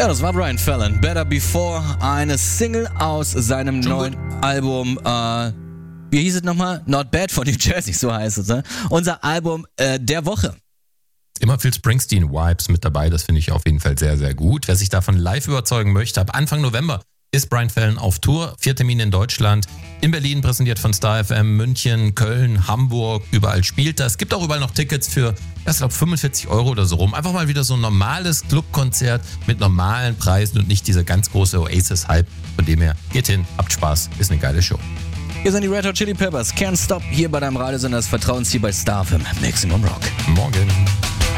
Ja, das war Brian Fallon. Better Before, eine Single aus seinem neuen Album, wie hieß es nochmal? Not Bad for New Jersey, so heißt es, ne? Unser Album der Woche. Immer viel Springsteen-Vibes mit dabei, das finde ich auf jeden Fall sehr, sehr gut. Wer sich davon live überzeugen möchte, ab Anfang November ist Brian Fallon auf Tour. 4 Termine in Deutschland, in Berlin präsentiert von Star FM, München, Köln, Hamburg, überall spielt er. Es gibt auch überall noch Tickets für, ich glaube, 45 € oder so rum. Einfach mal wieder so ein normales Clubkonzert mit normalen Preisen und nicht dieser ganz große Oasis-Hype. Von dem her, geht hin, habt Spaß, ist eine geile Show. Hier sind die Red Hot Chili Peppers, Can't Stop, hier bei deinem Radiosender des Vertrauens, hier bei Star FM, Maximum Rock. Morgen.